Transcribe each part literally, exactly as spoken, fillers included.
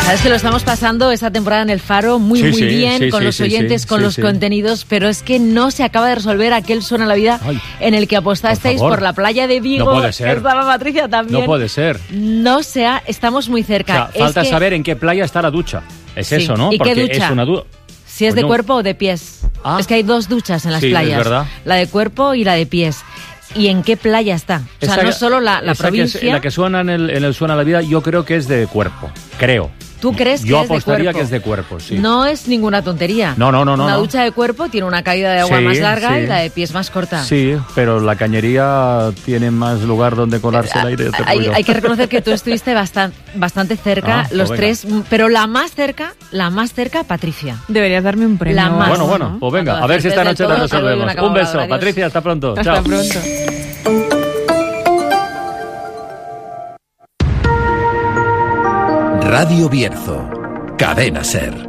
Sabes que lo estamos pasando esta temporada en El Faro muy, sí, muy sí, bien, sí, con sí, los sí, oyentes, sí, con sí, los sí. contenidos, pero es que no se acaba de resolver aquel Suena la Vida Ay, en el que apostasteis por por, favor. la playa de Vigo. No puede ser. Estaba Patricia también. No puede ser. No sea, estamos muy O cerca. sea, Es falta que saber en qué playa está la ducha. Es Sí. eso, ¿no? ¿Y qué Porque ducha? es una duda. si es de Coño. cuerpo o de pies. Ah. Es que hay dos duchas en las Sí, es playas. verdad. La de cuerpo y la de pies. ¿Y en qué playa está? O sea, Esa- no solo la, la esa que es- provincia. la que suena en el, en el Suena la Vida, yo creo que es de cuerpo. Creo. ¿Tú crees que Yo es de apostaría cuerpo? que es de cuerpo, sí. No es ninguna tontería. No, no, no, no, Una no. ducha de cuerpo tiene una caída de agua Sí, más larga sí. y la de pies más corta. Sí, pero la cañería tiene más lugar donde colarse el aire. te Hay, puedo. hay que reconocer que tú estuviste bastan- bastante cerca, Ah, pues los venga. tres, pero la más cerca, la más cerca, Patricia. Deberías darme un premio. La más. Bueno, ¿no? bueno, pues venga, Cuando a ver si esta acertes noche del lo todo, te doy resolvemos. una Un cabalgada. beso, Adiós. Patricia, hasta pronto. Hasta Chao. pronto. Radio Bierzo, Cadena Ser.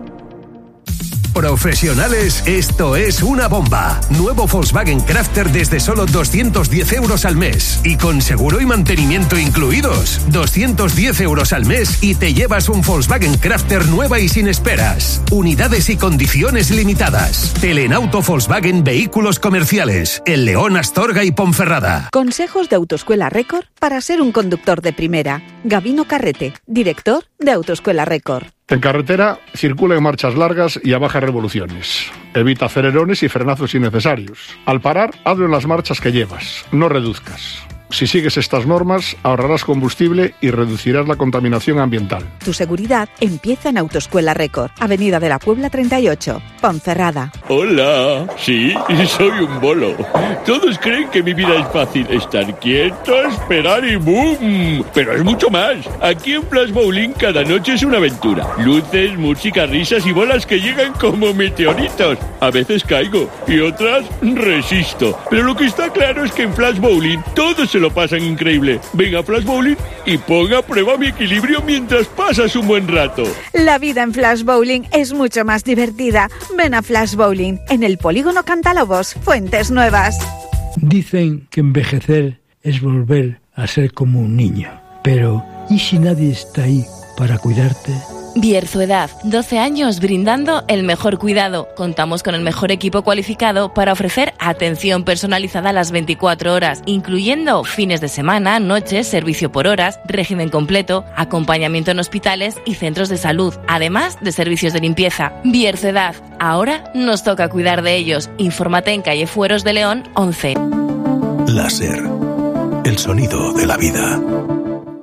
Profesionales, esto es una bomba. Nuevo Volkswagen Crafter desde solo doscientos diez euros al mes. Y con seguro y mantenimiento incluidos. doscientos diez euros al mes y te llevas un Volkswagen Crafter nueva y sin esperas. Unidades y condiciones limitadas. Telenauto Volkswagen Vehículos Comerciales. El León, Astorga y Ponferrada. Consejos de Autoescuela Record para ser un conductor de primera. Gabino Carrete, director de Autoescuela Record. En carretera, circula en marchas largas y a bajas revoluciones. Evita acelerones y frenazos innecesarios. Al parar, hazlo en las marchas que llevas, no reduzcas. Si sigues estas normas, ahorrarás combustible y reducirás la contaminación ambiental. Tu seguridad empieza en Autoescuela Record, Avenida de la Puebla treinta y ocho, Ponferrada. Hola, sí, soy un bolo. Todos creen que mi vida es fácil, estar quieto, esperar y ¡boom! Pero es mucho más. Aquí en Flash Bowling cada noche es una aventura. Luces, música, risas y bolas que llegan como meteoritos. A veces caigo y otras resisto. Pero lo que está claro es que en Flash Bowling todos se lo pasan increíble. Venga a Flash Bowling y ponga a prueba mi equilibrio mientras pasas un buen rato. La vida en Flash Bowling es mucho más divertida. Ven a Flash Bowling en el Polígono Cantalobos, Fuentes Nuevas. Dicen que envejecer es volver a ser como un niño. Pero, ¿y si nadie está ahí para cuidarte? Bierzo Edad, doce años brindando el mejor cuidado. Contamos con el mejor equipo cualificado para ofrecer atención personalizada a las veinticuatro horas, incluyendo fines de semana, noches, servicio por horas, régimen completo, acompañamiento en hospitales y centros de salud, además de servicios de limpieza. Bierzo Edad, ahora nos toca cuidar de ellos. Infórmate en calle Fueros de León once. Láser, el sonido de la vida.